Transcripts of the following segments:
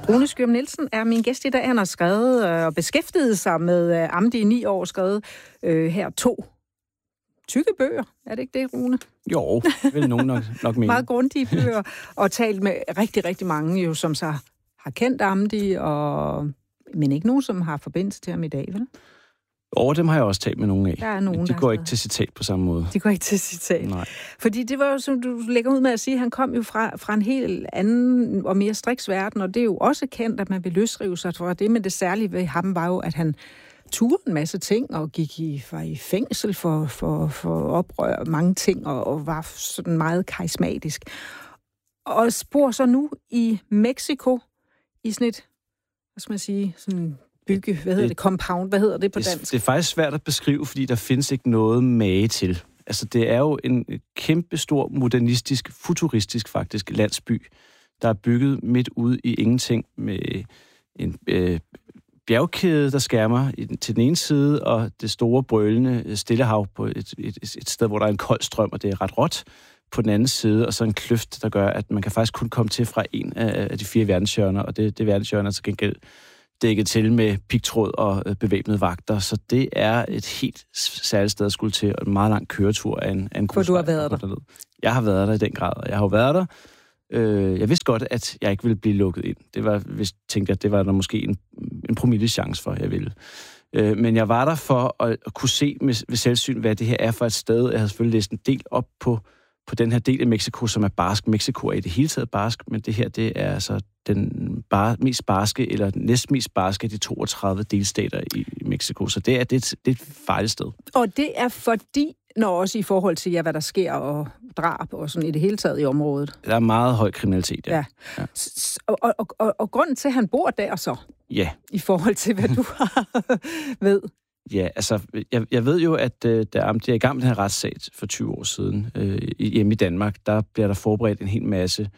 Rune Skyum Nielsen er min gæst i dag. Han har skrevet og beskæftiget sig med Amdi i 9 år, skrevet her 2 tykke bøger. Er det ikke det, Rune? Jo, vel nogen nok mene. Meget grundige bøger, og talt med rigtig, rigtig mange, jo, som så har kendt Amdi, men ikke nogen, som har forbindelse til ham i dag, vel? Over dem har jeg også talt med nogen af. Der er nogen, men de går ikke til citat på samme måde. De går ikke til citat. Nej. Fordi det var jo, som du lægger ud med at sige, han kom jo fra en helt anden og mere striks verden, og det er jo også kendt, at man vil løsrive sig fra det, men det særlige ved ham var jo, at han turde en masse ting og var i fængsel for oprør, mange ting, og var sådan meget karismatisk. Og bor så nu i Mexico i sådan et, hvad skal man sige, sådan bygge, compound, hvad hedder det på dansk? Det er faktisk svært at beskrive, fordi der findes ikke noget mage til. Altså, det er jo en kæmpestor, modernistisk, futuristisk faktisk landsby, der er bygget midt ude i ingenting med en bjergkæde, der skærmer til den ene side, og det store brølende Stillehav på et sted, hvor der er en kold strøm, og det er ret råt på den anden side, og så en kløft, der gør, at man kan faktisk kun komme til fra en af de 4 verdenshjørner, og det verdenshjørne er til gengæld dækket til med pigtråd og bevæbnede vagter, så det er et helt særligt sted at skulle til, og en meget lang køretur af en grusvej. For du har været der? Derned. Jeg har været der i den grad, og jeg har jo været der. Jeg vidste godt, at jeg ikke ville blive lukket ind. Det var, hvis tænkte jeg, det var der måske en promille chance for, jeg ville. Men jeg var der for at kunne se ved selvsyn, hvad det her er for et sted. Jeg havde selvfølgelig læst en del op på den her del af Mexico, som er barsk. Mexico er i det hele taget barsk, men det her, det er altså den mest barske, eller næstmest barske af de 32 delstater i Mexico. Så det er et farligt sted. Og det er fordi, når også i forhold til, hvad der sker, og drab, og sådan i det hele taget i området. Der er meget høj kriminalitet, ja. Og grunden til, at han bor der så? Ja. I forhold til, hvad du ved? Ja, altså, jeg ved jo, at da Amdi er i gang med den her retssag for 20 år siden, hjemme i Danmark, der bliver der forberedt en hel masse,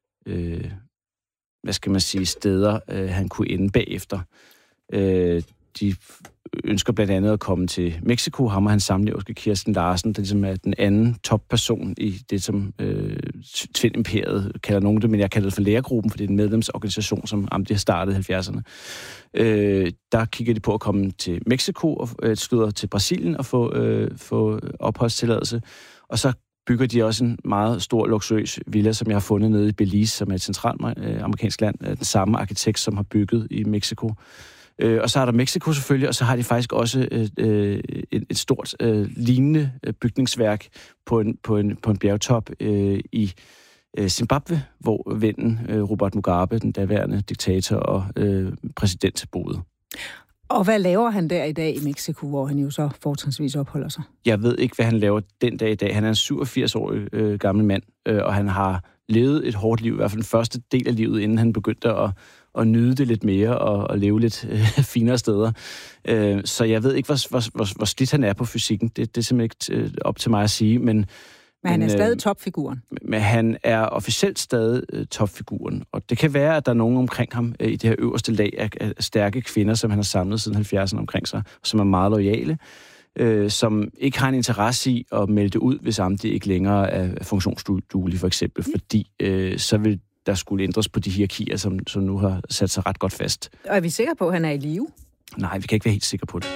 hvad skal man sige, steder, han kunne ende bagefter. De ønsker blandt andet at komme til Mexico. Ham og hans samlever, Kirsten Larsen, der ligesom er den anden topperson i det, som Tvind-imperiet kalder nogen det, men jeg kalder det for Lærergruppen, for det er en medlemsorganisation, som Amdi har startet i 70'erne. Der kigger de på at komme til Mexico og slutter til Brasilien og få opholdstilladelse. Og så bygger de også en meget stor, luksuriøs villa, som jeg har fundet nede i Belize, som er et centralt amerikansk land. Den samme arkitekt, som har bygget i Mexico. Og så er der Mexico selvfølgelig, og så har de faktisk også et stort lignende bygningsværk på en bjergtop i Zimbabwe, hvor vennen Robert Mugabe, den daværende diktator og præsident, boede. Og hvad laver han der i dag i Mexico, hvor han jo så fortrinsvis opholder sig? Jeg ved ikke, hvad han laver den dag i dag. Han er en 87-årig gammel mand, og han har levet et hårdt liv, i hvert fald den første del af livet, inden han begyndte at nyde det lidt mere og leve lidt finere steder. Så jeg ved ikke, hvor slidt han er på fysikken. Det er simpelthen ikke op til mig at sige, men han er stadig topfiguren. Men han er officielt stadig topfiguren. Og det kan være, at der er nogen omkring ham i det her øverste lag af stærke kvinder, som han har samlet siden 70'erne omkring sig, som er meget loyale, som ikke har en interesse i at melde det ud, hvis Amdi ikke længere er funktionsduelig, for eksempel, fordi så vil der skulle ændres på de hierarkier, som nu har sat sig ret godt fast. Og er vi sikre på, at han er i live? Nej, vi kan ikke være helt sikre på det.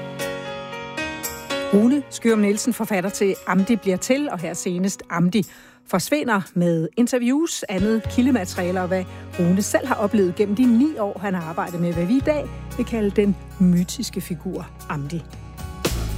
Rune Skyum Nielsen, forfatter til Amdi bliver til, og her senest Amdi forsvinder, med interviews, andet kildemateriale og hvad Rune selv har oplevet gennem de 9 år, han har arbejdet med, hvad vi i dag vil kalde den mytiske figur Amdi.